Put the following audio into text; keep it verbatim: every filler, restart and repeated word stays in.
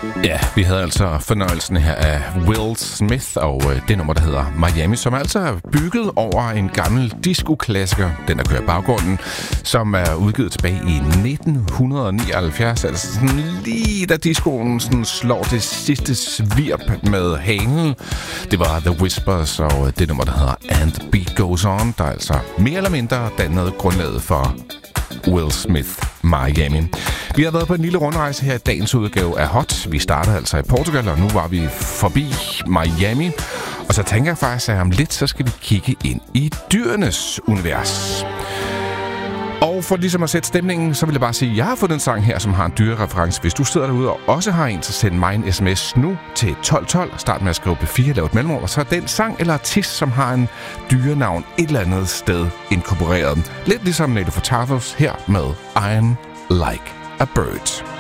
Ja, vi havde altså fornøjelsen her af Will Smith og øh, det nummer, der hedder Miami, som altså er bygget over en gammel disco-klassiker, den der kører i baggrunden, som er udgivet tilbage i nitten nioghalvfjerds, altså sådan lige da discoen sådan slår det sidste svirp med hanen. Det var The Whispers og det nummer, der hedder And the Beat Goes On, der altså mere eller mindre dannede grundlaget for Will Smith Miami. Vi har været på en lille rundrejse her i dagens udgave af Hot. Vi startede altså i Portugal, og nu var vi forbi Miami. Og så tænker jeg faktisk, at om lidt, så skal vi kigge ind i dyrenes univers. Og for ligesom at sætte stemningen, så vil jeg bare sige, at jeg har fået en sang her, som har en dyrereference. Hvis du sidder derude og også har en, så send mig en sms nu til tolv tolv. Start med at skrive B fire, lav et mellemrum, og så er den sang eller artist, som har en dyrenavn et eller andet sted inkorporeret. Lidt ligesom Nelly Furtados her med I'm Like a Bird.